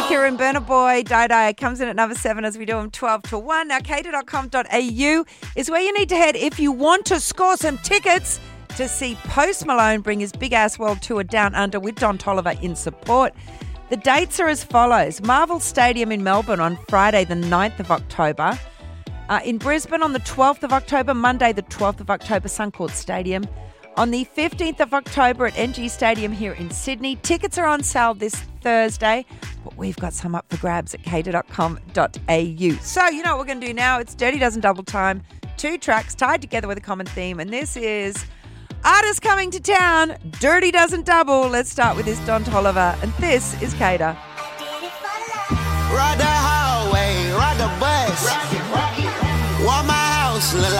Kieran Burnaboy, Die comes in at number 7 as we do them 12 to 1. Now, cater.com.au is where you need to head if you want to score some tickets to see Post Malone bring his Big Ass World Tour Down Under with Don Toliver in support. The dates are as follows. Marvel Stadium in Melbourne on Friday the 9th of October. In Brisbane on the 12th of October, Monday the 12th of October, Suncorp Stadium. On the 15th of October at NG Stadium here in Sydney. Tickets are on sale this Thursday, but we've got some up for grabs at cater.com.au. So, you know what we're going to do now? It's Dirty Dozen Double Time. 2 tracks tied together with a common theme, and this is Artists Coming to Town, Dirty Dozen Double. Let's start with this Don Toliver, and this is Cater. Ride the highway, ride the bus. Walk my house,